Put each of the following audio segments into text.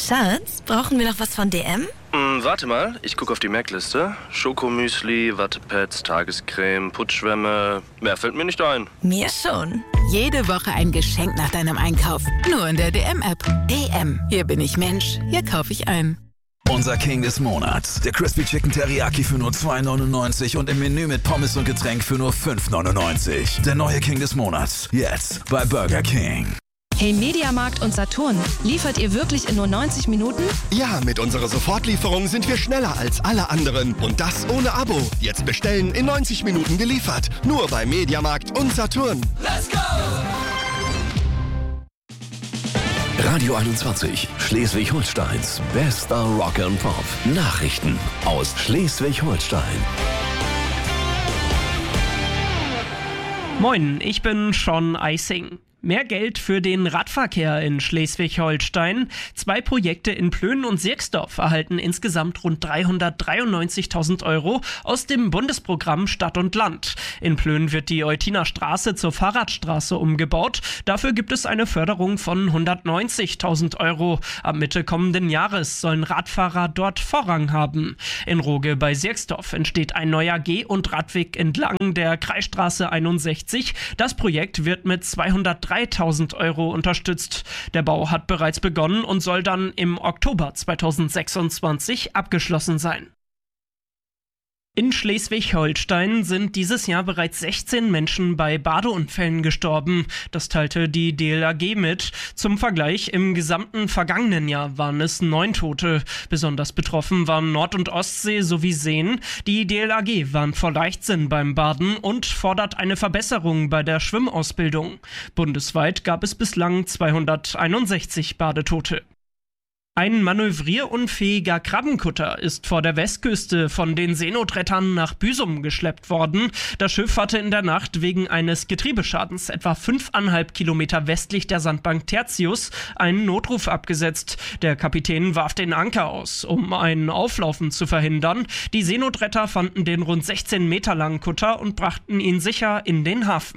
Schatz, brauchen wir noch was von DM? Warte mal, ich gucke auf die Merkliste. Schokomüsli, Wattepads, Tagescreme, Putzschwämme. Mehr fällt mir nicht ein. Mir schon. Jede Woche ein Geschenk nach deinem Einkauf. Nur in der DM-App. DM. Hier bin ich Mensch. Hier kaufe ich ein. Unser King des Monats. Der Crispy Chicken Teriyaki für nur $2,99 und im Menü mit Pommes und Getränk für nur $5,99. Der neue King des Monats. Jetzt bei Burger King. Hey Mediamarkt und Saturn, liefert ihr wirklich in nur 90 Minuten? Ja, mit unserer Sofortlieferung sind wir schneller als alle anderen. Und das ohne Abo. Jetzt bestellen, in 90 Minuten geliefert. Nur bei Mediamarkt und Saturn. Let's go! Radio 21, Schleswig-Holsteins bester Rock and Pop. Nachrichten aus Schleswig-Holstein. Moin, ich bin Sean Eising. Mehr Geld für den Radverkehr in Schleswig-Holstein. 2 Projekte in Plön und Sierksdorf erhalten insgesamt rund 393.000 € aus dem Bundesprogramm Stadt und Land. In Plön wird die Eutiner Straße zur Fahrradstraße umgebaut. Dafür gibt es eine Förderung von 190.000 €. Ab Mitte kommenden Jahres sollen Radfahrer dort Vorrang haben. In Roge bei Sierksdorf entsteht ein neuer Geh- und Radweg entlang der Kreisstraße 61. Das Projekt wird mit 203.000 € unterstützt. Der Bau hat bereits begonnen und soll dann im Oktober 2026 abgeschlossen sein. In Schleswig-Holstein sind dieses Jahr bereits 16 Menschen bei Badeunfällen gestorben. Das teilte die DLRG mit. Zum Vergleich, im gesamten vergangenen Jahr waren es 9 Tote. Besonders betroffen waren Nord- und Ostsee sowie Seen. Die DLRG warnt vor Leichtsinn beim Baden und fordert eine Verbesserung bei der Schwimmausbildung. Bundesweit gab es bislang 261 Badetote. Ein manövrierunfähiger Krabbenkutter ist vor der Westküste von den Seenotrettern nach Büsum geschleppt worden. Das Schiff hatte in der Nacht wegen eines Getriebeschadens etwa 5,5 Kilometer westlich der Sandbank Tertius einen Notruf abgesetzt. Der Kapitän warf den Anker aus, um ein Auflaufen zu verhindern. Die Seenotretter fanden den rund 16 Meter langen Kutter und brachten ihn sicher in den Hafen.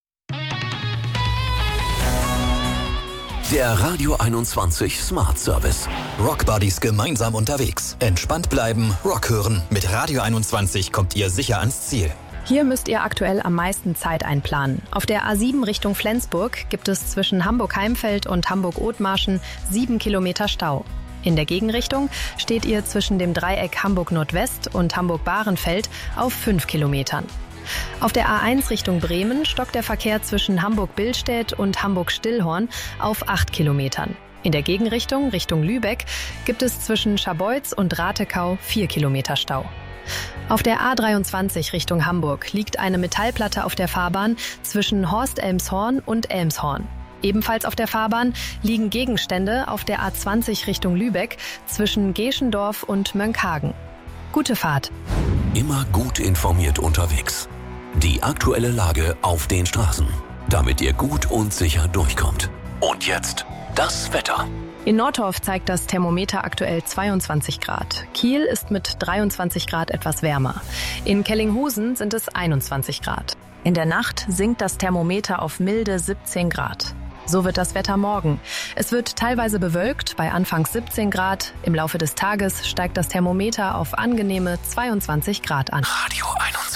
Der Radio 21 Smart Service. Rock Buddies gemeinsam unterwegs. Entspannt bleiben, Rock hören. Mit Radio 21 kommt ihr sicher ans Ziel. Hier müsst ihr aktuell am meisten Zeit einplanen. Auf der A7 Richtung Flensburg gibt es zwischen Hamburg-Heimfeld und Hamburg-Othmarschen 7 Kilometer Stau. In der Gegenrichtung steht ihr zwischen dem Dreieck Hamburg-Nordwest und Hamburg-Bahrenfeld auf 5 Kilometern. Auf der A1 Richtung Bremen stockt der Verkehr zwischen Hamburg-Billstedt und Hamburg-Stillhorn auf 8 Kilometern. In der Gegenrichtung Richtung Lübeck gibt es zwischen Scharbeutz und Ratekau 4 Kilometer Stau. Auf der A23 Richtung Hamburg liegt eine Metallplatte auf der Fahrbahn zwischen Horst-Elmshorn und Elmshorn. Ebenfalls auf der Fahrbahn liegen Gegenstände auf der A20 Richtung Lübeck zwischen Geschendorf und Mönckehagen. Gute Fahrt. Immer gut informiert unterwegs. Die aktuelle Lage auf den Straßen, damit ihr gut und sicher durchkommt. Und jetzt das Wetter. In Nordorf zeigt das Thermometer aktuell 22 Grad. Kiel ist mit 23 Grad etwas wärmer. In Kellinghusen sind es 21 Grad. In der Nacht sinkt das Thermometer auf milde 17 Grad. So wird das Wetter morgen. Es wird teilweise bewölkt, bei anfangs 17 Grad. Im Laufe des Tages steigt das Thermometer auf angenehme 22 Grad an. Radio 21.